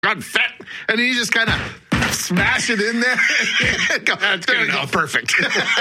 got fat, and you just kind of smash it in there. That's good enough. Perfect.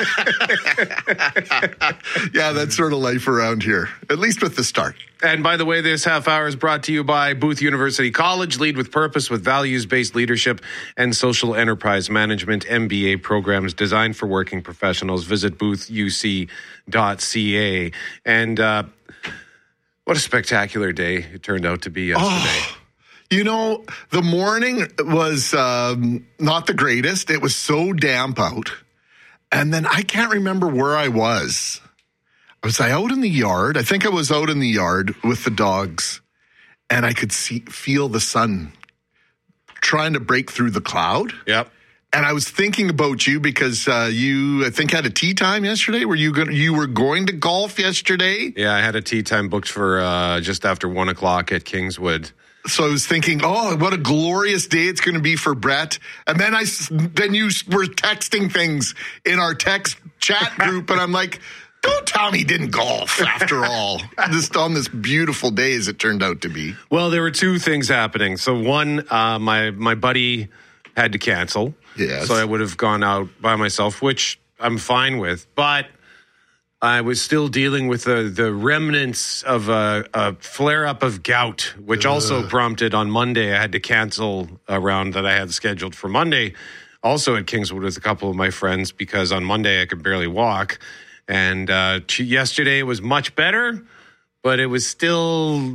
Yeah, that's sort of life around here, at least with the start. And by the way, this half hour is brought to you by Booth University College. Lead with purpose with values-based leadership and social enterprise management MBA programs designed for working professionals. Visit boothuc.ca. And what a spectacular day it turned out to be yesterday. Oh, the morning was not the greatest. It was so damp out. And then I can't remember where I was. Was I out in the yard? I think I was out in the yard with the dogs, and I could feel the sun trying to break through the cloud. Yep. And I was thinking about you because you, I think, had a tea time yesterday. You were going to golf yesterday? Yeah, I had a tea time booked for just after 1 o'clock at Kingswood. So I was thinking, oh, what a glorious day it's going to be for Brett. And then you were texting things in our text chat group, and I'm like, don't tell me he didn't golf after all. Just on this beautiful day as it turned out to be. Well, there were two things happening. So one, my buddy had to cancel. Yes. So I would have gone out by myself, which I'm fine with. But I was still dealing with the remnants of a flare-up of gout, which also prompted on Monday I had to cancel a round that I had scheduled for Monday, also at Kingswood with a couple of my friends, because on Monday I could barely walk. And yesterday was much better, but it was still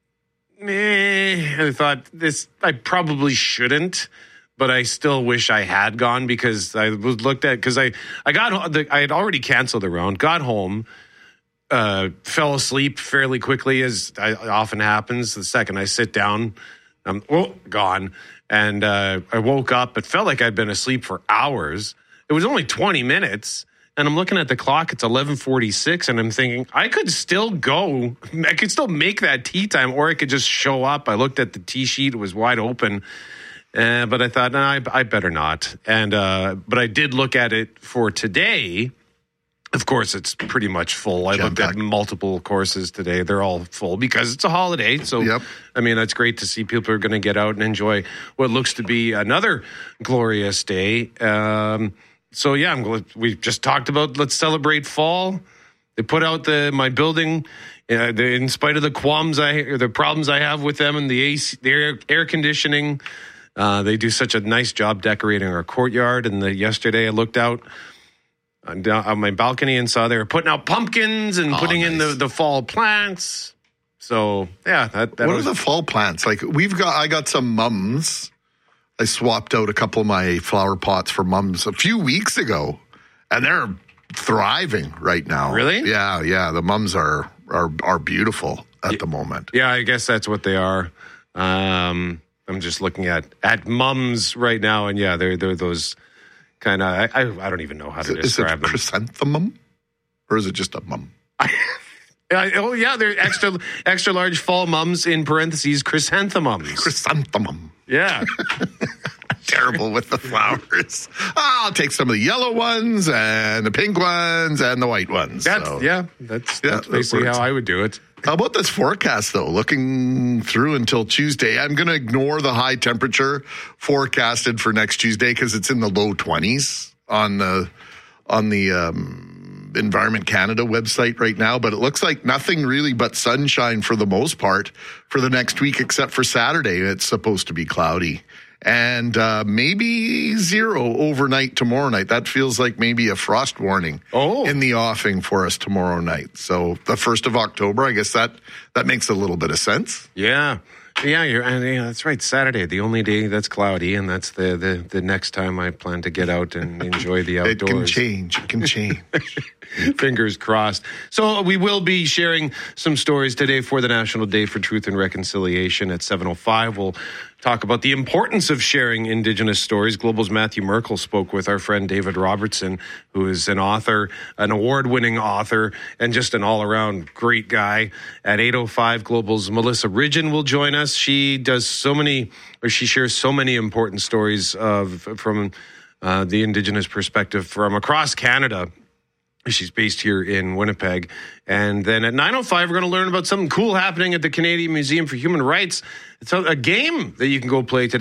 I thought I probably shouldn't, but I still wish I had gone, because I was looked at, because I had already canceled the round, got home, fell asleep fairly quickly, as often happens. The second I sit down, I'm gone. And I woke up. It felt like I'd been asleep for hours. It was only 20 minutes. And I'm looking at the clock, it's 11:46, and I'm thinking, I could still go. I could still make that tea time, or I could just show up. I looked at the tea sheet, it was wide open. But I thought, no, I better not. And but I did look at it for today. Of course, it's pretty much full. I looked at multiple courses today. They're all full because it's a holiday. So, yep. I mean, that's great to see people are going to get out and enjoy what looks to be another glorious day. So, yeah, I'm glad we just talked about let's celebrate fall. They put out my building, in spite of the problems I have with them and the AC, the air conditioning. They do such a nice job decorating our courtyard. And yesterday I looked out on my balcony and saw they were putting out pumpkins and putting in the fall plants. So, yeah. What are the fall plants? Like I got some mums. I swapped out a couple of my flower pots for mums a few weeks ago, and they're thriving right now. Really? Yeah. The mums are beautiful at the moment. Yeah, I guess that's what they are. I'm just looking at mums right now, and yeah, they're those kind of. I don't even know how to describe them. Is it chrysanthemum, or is it just a mum? Oh yeah, they're extra large fall mums in parentheses chrysanthemums. Chrysanthemum. Yeah. Terrible with the flowers. I'll take some of the yellow ones and the pink ones and the white ones. That's basically how I would do it. How about this forecast, though? Looking through until Tuesday, I'm going to ignore the high temperature forecasted for next Tuesday because it's in the low 20s on the Environment Canada website right now. But it looks like nothing really but sunshine for the most part for the next week, except for Saturday. It's supposed to be cloudy. And maybe 0 overnight tomorrow night. That feels like maybe a frost warning in the offing for us tomorrow night. So the 1st of October, I guess that makes a little bit of sense. Yeah. Yeah, that's right. Saturday, the only day that's cloudy, and that's the next time I plan to get out and enjoy the outdoors. It can change. Fingers crossed. So we will be sharing some stories today for the National Day for Truth and Reconciliation at 7:05. We'll talk about the importance of sharing Indigenous stories. Global's Matthew Merkel spoke with our friend David Robertson, who is an author, an award-winning author, and just an all-around great guy. At 8:05, Global's Melissa Ridgen will join us. She shares so many important stories from the Indigenous perspective from across Canada. She's based here in Winnipeg. And then at 9:05, we're going to learn about something cool happening at the Canadian Museum for Human Rights. It's a game that you can go play today.